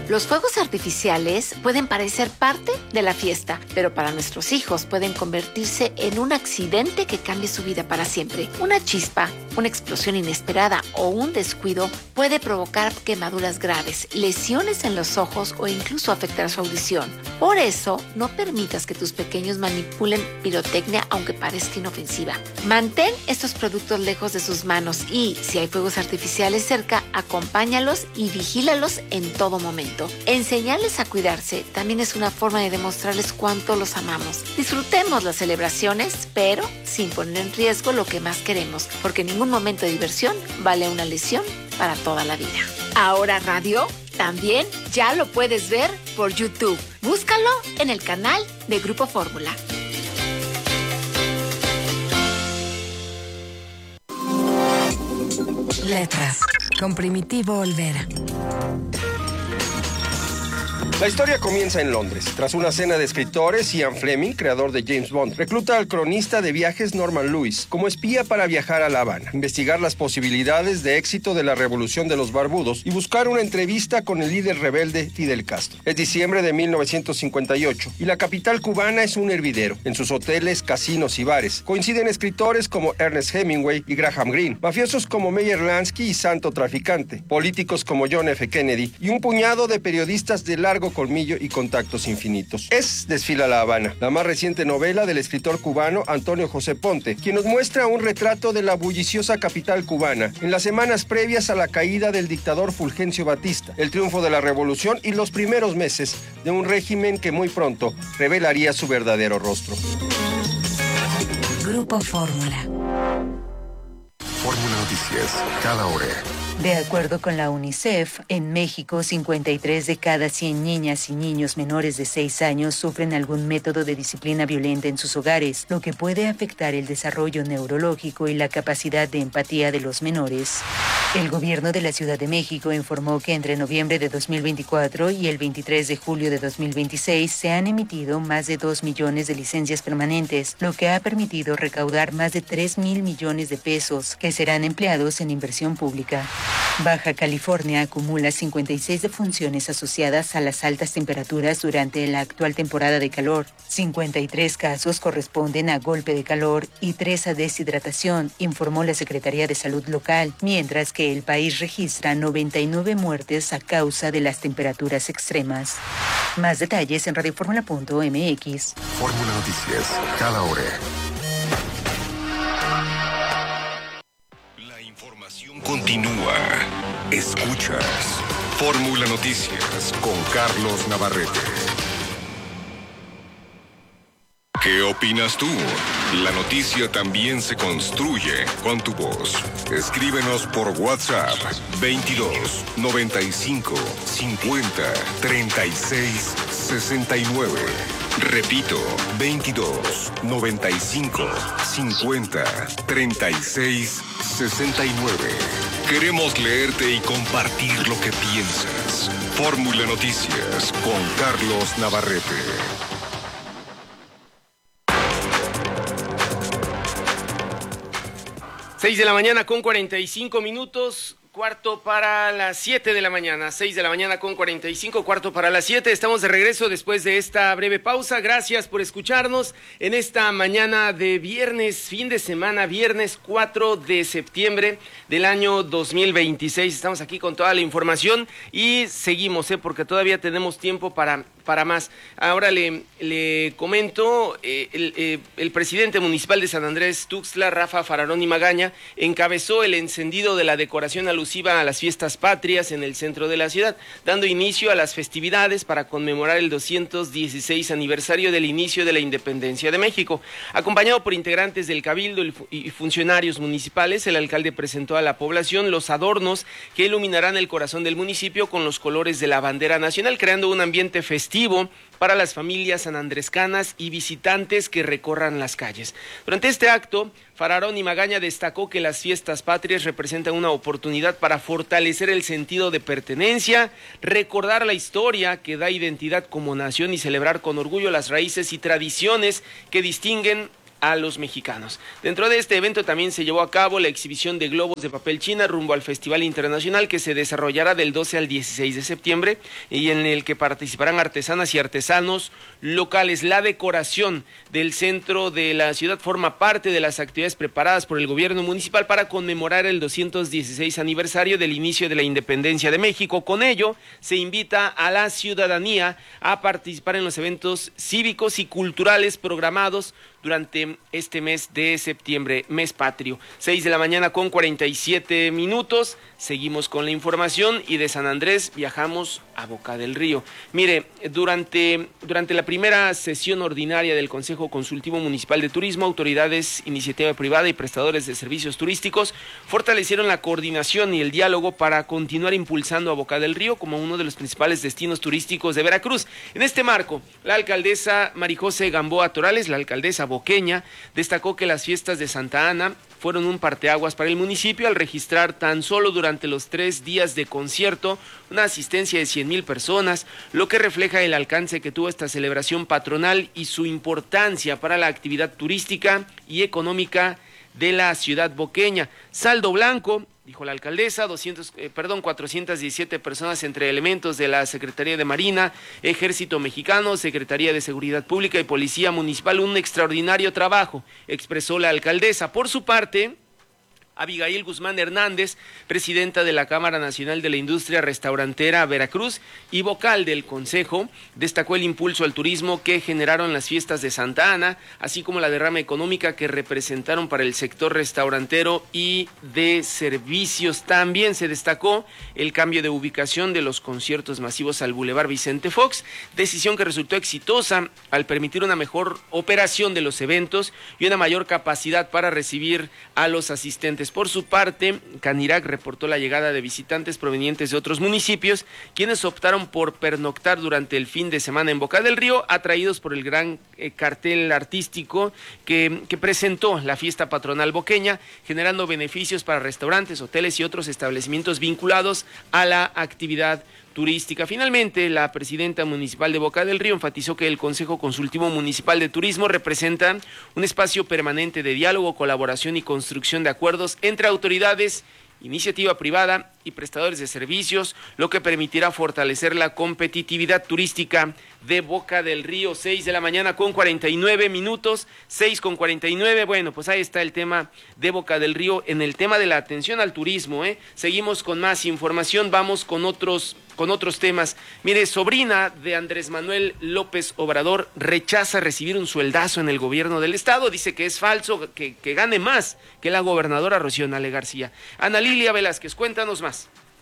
Los fuegos artificiales pueden parecer parte de la fiesta, pero para nuestros hijos pueden convertirse en un accidente que cambie su vida para siempre. Una chispa, una explosión inesperada o un descuido puede provocar quemaduras graves, lesiones en los ojos o incluso afectar su audición. Por eso, no permitas que tus pequeños manipulen pirotecnia aunque parezca inofensiva. Mantén estos productos lejos de sus manos y, si hay fuegos artificiales cerca, acompáñalos y vigílalos en todo momento. Enseñarles a cuidarse también es una forma de demostrarles cuánto los amamos. Disfrutemos las celebraciones, pero sin poner en riesgo lo que más queremos, porque ningún momento de diversión vale una lesión para toda la vida. Ahora Radio también ya lo puedes ver por YouTube. Búscalo en el canal de Grupo Fórmula. Letras, con Primitivo Olvera. La historia comienza en Londres. Tras una cena de escritores, Ian Fleming, creador de James Bond, recluta al cronista de viajes Norman Lewis como espía para viajar a La Habana, investigar las posibilidades de éxito de la revolución de los barbudos y buscar una entrevista con el líder rebelde Fidel Castro. Es diciembre de 1958 y la capital cubana es un hervidero. En sus hoteles, casinos y bares coinciden escritores como Ernest Hemingway y Graham Greene, mafiosos como Meyer Lansky y Santo Traficante, políticos como John F. Kennedy y un puñado de periodistas de largo colmillo y contactos infinitos. Desfila La Habana, la más reciente novela del escritor cubano Antonio José Ponte, quien nos muestra un retrato de la bulliciosa capital cubana en las semanas previas a la caída del dictador Fulgencio Batista, el triunfo de la revolución y los primeros meses de un régimen que muy pronto revelaría su verdadero rostro. Grupo Fórmula. Fórmula Noticias, cada hora. De acuerdo con la UNICEF, en México, 53 de cada 100 niñas y niños menores de 6 años sufren algún método de disciplina violenta en sus hogares, lo que puede afectar el desarrollo neurológico y la capacidad de empatía de los menores. El gobierno de la Ciudad de México informó que entre noviembre de 2024 y el 23 de julio de 2026 se han emitido más de 2 millones de licencias permanentes, lo que ha permitido recaudar más de 3,000 millones de pesos que serán empleados en inversión pública. Baja California acumula 56 defunciones asociadas a las altas temperaturas durante la actual temporada de calor. 53 casos corresponden a golpe de calor y 3 a deshidratación, informó la Secretaría de Salud local, mientras que el país registra 99 muertes a causa de las temperaturas extremas. Más detalles en radioformula.mx. Fórmula Noticias, cada hora. Continúa. Escuchas Fórmula Noticias con Carlos Navarrete. ¿Qué opinas tú? La noticia también se construye con tu voz. Escríbenos por WhatsApp 22 95 50 36 69. Repito, 22 95 50 36 69. Queremos leerte y compartir lo que piensas. Fórmula Noticias con Carlos Navarrete. 6 de la mañana con 45 minutos, cuarto para las 7 de la mañana, 6 de la mañana con 45, cuarto para las 7. Estamos de regreso después de esta breve pausa. Gracias por escucharnos en esta mañana de viernes, fin de semana, viernes 4 de septiembre del año 2026. Estamos aquí con toda la información y seguimos, porque todavía tenemos tiempo para más. Ahora le comento, el presidente municipal de San Andrés Tuxtla, Rafa Fararoni Magaña, encabezó el encendido de la decoración alusiva a las fiestas patrias en el centro de la ciudad, dando inicio a las festividades para conmemorar el 216 aniversario del inicio de la independencia de México. Acompañado por integrantes del Cabildo y funcionarios municipales, el alcalde presentó a la población los adornos que iluminarán el corazón del municipio con los colores de la bandera nacional, creando un ambiente festivo para las familias sanandrescanas y visitantes que recorran las calles. Durante este acto, Fararoni Magaña destacó que las fiestas patrias representan una oportunidad para fortalecer el sentido de pertenencia, recordar la historia que da identidad como nación y celebrar con orgullo las raíces y tradiciones que distinguen a los mexicanos. Dentro de este evento también se llevó a cabo la exhibición de globos de papel china rumbo al Festival Internacional que se desarrollará del 12 al 16 de septiembre y en el que participarán artesanas y artesanos locales. La decoración del centro de la ciudad forma parte de las actividades preparadas por el gobierno municipal para conmemorar el 216 aniversario del inicio de la independencia de México. Con ello, se invita a la ciudadanía a participar en los eventos cívicos y culturales programados durante este mes de septiembre, mes patrio. 6 de la mañana con 47 minutos. Seguimos con la información y de San Andrés viajamos a Boca del Río. Mire, durante la primera sesión ordinaria del Consejo Consultivo Municipal de Turismo, autoridades, iniciativa privada y prestadores de servicios turísticos fortalecieron la coordinación y el diálogo para continuar impulsando a Boca del Río como uno de los principales destinos turísticos de Veracruz. En este marco, la alcaldesa Marijose Gamboa Torales, la alcaldesa boqueña, destacó que las fiestas de Santa Ana fueron un parteaguas para el municipio al registrar tan solo durante los 3 días de concierto una asistencia de 100,000 personas, lo que refleja el alcance que tuvo esta celebración patronal y su importancia para la actividad turística y económica de la ciudad boqueña. Saldo blanco, dijo la alcaldesa, 417 personas entre elementos de la Secretaría de Marina, Ejército Mexicano, Secretaría de Seguridad Pública y Policía Municipal, un extraordinario trabajo, expresó la alcaldesa. Por su parte, Abigail Guzmán Hernández, presidenta de la Cámara Nacional de la Industria Restaurantera Veracruz y vocal del Consejo, destacó el impulso al turismo que generaron las fiestas de Santa Ana, así como la derrama económica que representaron para el sector restaurantero y de servicios. También se destacó el cambio de ubicación de los conciertos masivos al Boulevard Vicente Fox, decisión que resultó exitosa al permitir una mejor operación de los eventos y una mayor capacidad para recibir a los asistentes. Por su parte, Canirac reportó la llegada de visitantes provenientes de otros municipios, quienes optaron por pernoctar durante el fin de semana en Boca del Río, atraídos por el gran cartel artístico que presentó la fiesta patronal boqueña, generando beneficios para restaurantes, hoteles y otros establecimientos vinculados a la actividad turística. Finalmente, la presidenta municipal de Boca del Río enfatizó que el Consejo Consultivo Municipal de Turismo representa un espacio permanente de diálogo, colaboración y construcción de acuerdos entre autoridades, iniciativa privada y prestadores de servicios, lo que permitirá fortalecer la competitividad turística de Boca del Río. 6 de la mañana con 49 minutos, 6:49. Bueno, pues ahí está el tema de Boca del Río en el tema de la atención al turismo. Seguimos con más información, vamos con otros temas. Mire, sobrina de Andrés Manuel López Obrador rechaza recibir un sueldazo en el gobierno del estado. Dice que es falso, que gane más que la gobernadora Rocío Nale García. Ana Lilia Velázquez, cuéntanos más.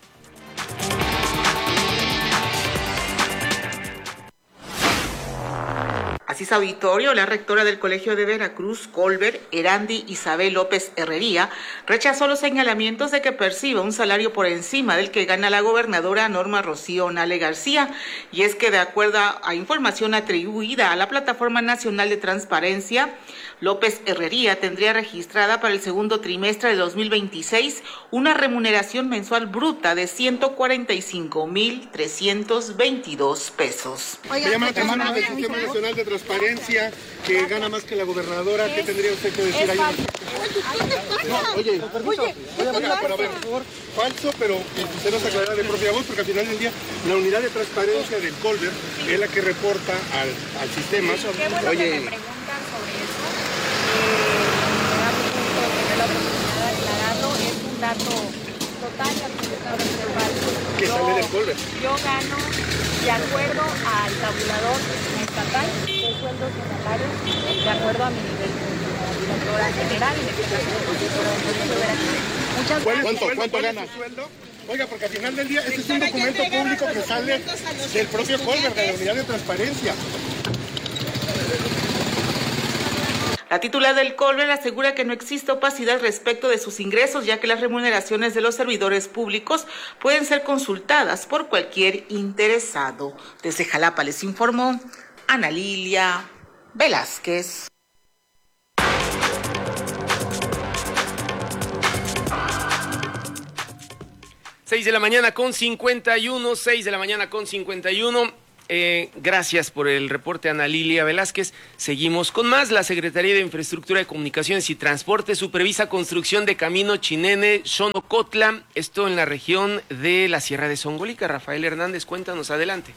Así es, auditorio, la rectora del Colegio de Veracruz, Colbert, Erandi Isabel López Herrería, rechazó los señalamientos de que perciba un salario por encima del que gana la gobernadora Norma Rocío Nale García. Y es que de acuerdo a información atribuida a la Plataforma Nacional de Transparencia, López Herrería tendría registrada para el segundo trimestre de 2026 una remuneración mensual bruta de 145,322 pesos. Se llama la Semana del Sistema Nacional de Transparencia, que gana más que la gobernadora. ¿Qué tendría usted que decir ahí? No, oye, pero a ver, por favor, falso, pero usted nos aclarará de propia voz, porque al final del día la unidad de transparencia del Colbert es la que reporta al sistema. Oye, es un dato total y absolutamente falso. ¿Qué sale del Colbert? Yo gano, de acuerdo al tabulador estatal de sueldos y salarios, de acuerdo a mi nivel de directora general, en este caso de directora del Colegio de Veracruz. Muchas gracias. ¿Cuánto gana? Oiga, porque al final del día este es un documento público que sale del propio Colbert, de la unidad de transparencia. La titular del Colbert asegura que no existe opacidad respecto de sus ingresos, ya que las remuneraciones de los servidores públicos pueden ser consultadas por cualquier interesado. Desde Jalapa les informó Ana Lilia Velázquez. Seis de la mañana con 51. Gracias por el reporte, Ana Lilia Velázquez. Seguimos con más. La Secretaría de Infraestructura de Comunicaciones y Transporte supervisa construcción de camino Chinene-Xonocotla, esto en la región de la Sierra de Zongolica. Rafael Hernández, cuéntanos, adelante.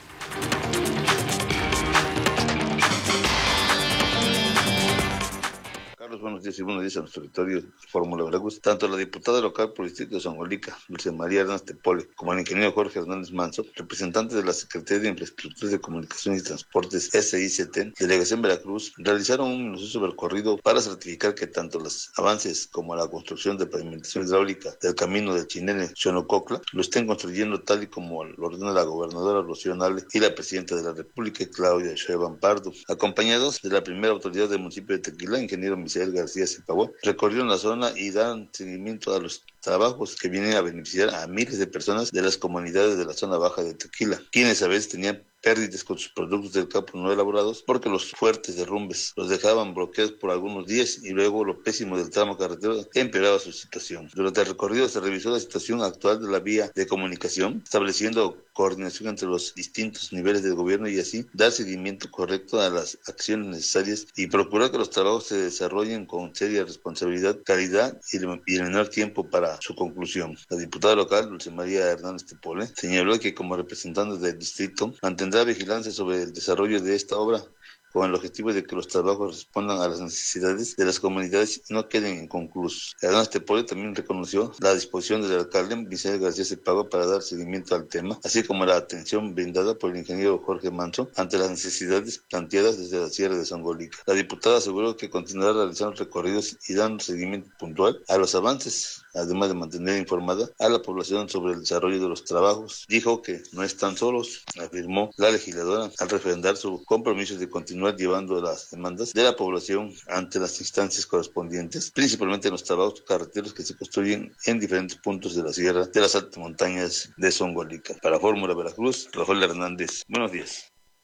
Buenos días y buenos días a nuestro auditorio Fórmula Veracruz. Tanto la diputada local por el distrito de Zongolica, Dulce María Hernández Tepole, como el ingeniero Jorge Hernández Manso, representantes de la Secretaría de Infraestructura de Comunicaciones y Transportes SICT, Delegación Veracruz, realizaron un minucioso recorrido para certificar que tanto los avances como la construcción de pavimentación hidráulica del camino del Chinene-Xonocotla lo estén construyendo tal y como lo ordena la gobernadora Rocío Nale y la presidenta de la República, Claudia Sheinbaum Pardo, acompañados de la primera autoridad del municipio de Tequila, ingeniero Misael García Cepagüe, recorrieron la zona y dan seguimiento a los trabajos que vienen a beneficiar a miles de personas de las comunidades de la zona baja de Tequila, quienes a veces tenían pérdidas con sus productos del campo no elaborados porque los fuertes derrumbes los dejaban bloqueados por algunos días y luego lo pésimo del tramo carretero empeoraba su situación. Durante el recorrido se revisó la situación actual de la vía de comunicación, estableciendo coordinación entre los distintos niveles del gobierno y así dar seguimiento correcto a las acciones necesarias y procurar que los trabajos se desarrollen con seria responsabilidad, calidad y el menor tiempo para su conclusión. La diputada local, Dulce María Hernández Tepole, señaló que como representante del distrito mantendrá vigilancia sobre el desarrollo de esta obra con el objetivo de que los trabajos respondan a las necesidades de las comunidades y no queden inconclusos. Hernández Tepole también reconoció la disposición del alcalde Misael García Cepagüe para dar seguimiento al tema, así como la atención brindada por el ingeniero Jorge Manso ante las necesidades planteadas desde la Sierra de Zongolica. La diputada aseguró que continuará realizando recorridos y dando seguimiento puntual a los avances, además de mantener informada a la población sobre el desarrollo de los trabajos. Dijo que no están solos, afirmó la legisladora al refrendar su compromiso de continuar llevando las demandas de la población ante las instancias correspondientes, principalmente en los trabajos carreteros que se construyen en diferentes puntos de la sierra de las altas montañas de Zongolica. Para Fórmula Veracruz, Rafael Hernández. Buenos días.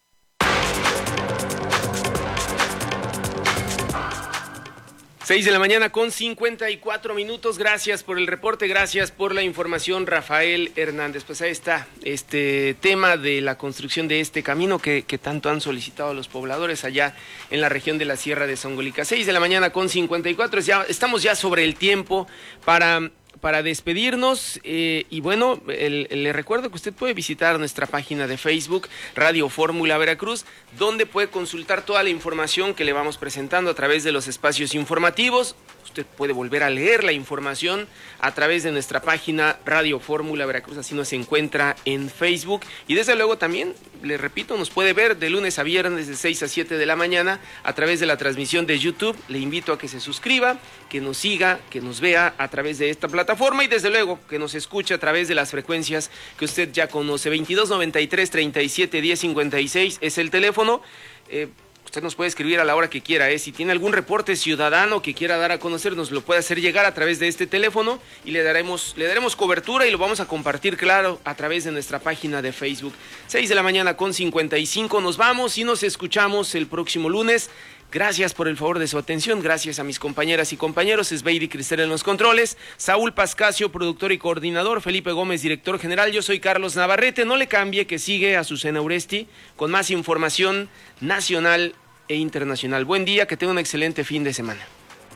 6 de la mañana con 54 minutos. Gracias por el reporte, gracias por la información, Rafael Hernández. Pues ahí está este tema de la construcción de este camino que tanto han solicitado los pobladores allá en la región de la Sierra de Zongolica. 6 de la mañana con 54. Estamos ya sobre el tiempo para despedirnos y bueno, le recuerdo que usted puede visitar nuestra página de Facebook, Radio Fórmula Veracruz, donde puede consultar toda la información que le vamos presentando a través de los espacios informativos. Usted puede volver a leer la información a través de nuestra página Radio Fórmula Veracruz, así nos encuentra en Facebook. Y desde luego también, le repito, nos puede ver de lunes a viernes de 6 a 7 de la mañana a través de la transmisión de YouTube. Le invito a que se suscriba, que nos siga, que nos vea a través de esta plataforma y desde luego que nos escuche a través de las frecuencias que usted ya conoce. 2293 37 10 56 es el teléfono. Usted nos puede escribir a la hora que quiera, Si tiene algún reporte ciudadano que quiera dar a conocer, nos lo puede hacer llegar a través de este teléfono y le daremos cobertura y lo vamos a compartir, claro, a través de nuestra página de Facebook. 6 de la mañana con 55, nos vamos y nos escuchamos el próximo lunes. Gracias por el favor de su atención, gracias a mis compañeras y compañeros, Esbeidi Cristel en los controles, Saúl Pascasio, productor y coordinador, Felipe Gómez, director general, yo soy Carlos Navarrete, no le cambie que sigue Azucena Uresti con más información nacional e internacional. Buen día, que tenga un excelente fin de semana.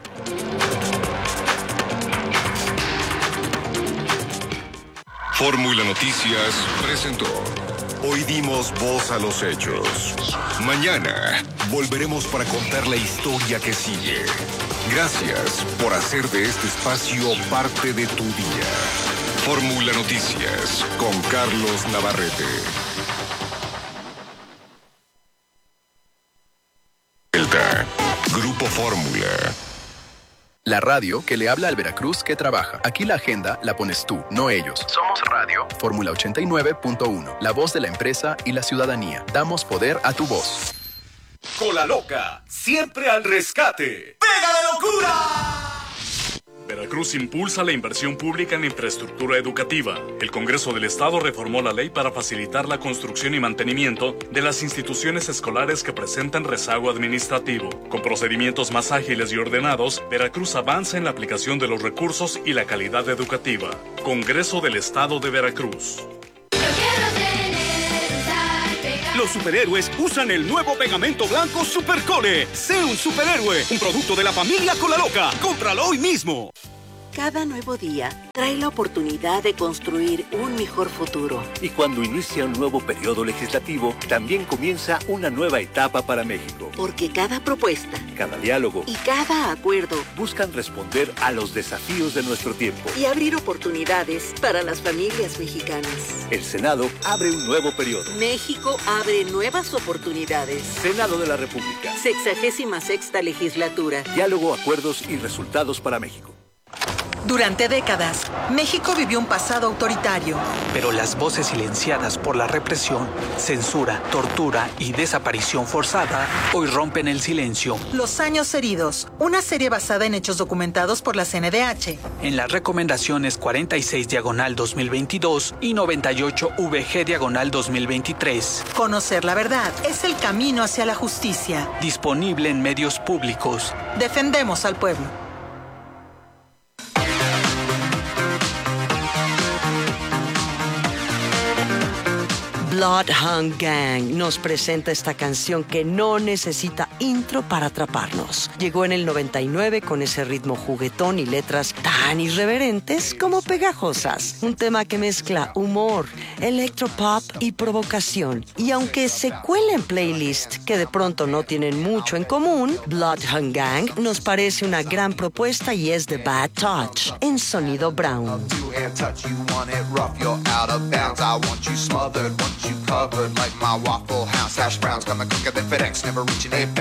Fórmula Noticias presentó. Hoy dimos voz a los hechos. Mañana volveremos para contar la historia que sigue. Gracias por hacer de este espacio parte de tu día. Fórmula Noticias con Carlos Navarrete. Delta, Grupo Fórmula. La radio que le habla al Veracruz que trabaja. Aquí la agenda la pones tú, no ellos. Somos Radio Fórmula 89.1, la voz de la empresa y la ciudadanía. Damos poder a tu voz. Cola Loca, siempre al rescate. ¡Pega la locura! Veracruz impulsa la inversión pública en infraestructura educativa. El Congreso del Estado reformó la ley para facilitar la construcción y mantenimiento de las instituciones escolares que presentan rezago administrativo. Con procedimientos más ágiles y ordenados, Veracruz avanza en la aplicación de los recursos y la calidad educativa. Congreso del Estado de Veracruz. Yo quiero tener un Los superhéroes usan el nuevo pegamento blanco Supercole. Sé un superhéroe, un producto de la familia Colaloca. ¡Cómpralo hoy mismo! Cada nuevo día trae la oportunidad de construir un mejor futuro. Y cuando inicia un nuevo periodo legislativo, también comienza una nueva etapa para México. Porque cada propuesta, cada diálogo y cada acuerdo buscan responder a los desafíos de nuestro tiempo y abrir oportunidades para las familias mexicanas. El Senado abre un nuevo periodo. México abre nuevas oportunidades. Senado de la República. 66ª legislatura. Diálogo, acuerdos y resultados para México. Durante décadas, México vivió un pasado autoritario. Pero las voces silenciadas por la represión, censura, tortura y desaparición forzada hoy rompen el silencio. Los años heridos, una serie basada en hechos documentados por la CNDH. En las recomendaciones 46/2022 y 98/VG/2023. Conocer la verdad es el camino hacia la justicia. Disponible en medios públicos. Defendemos al pueblo. Bloodhound Gang nos presenta esta canción que no necesita intro para atraparnos. Llegó en el 99 con ese ritmo juguetón y letras tan irreverentes como pegajosas. Un tema que mezcla humor, electropop y provocación. Y aunque se cuela en playlists que de pronto no tienen mucho en común, Bloodhound Gang nos parece una gran propuesta y es The Bad Touch en sonido brown. You covered like my Waffle House hash browns coming quicker than FedEx, never reaching a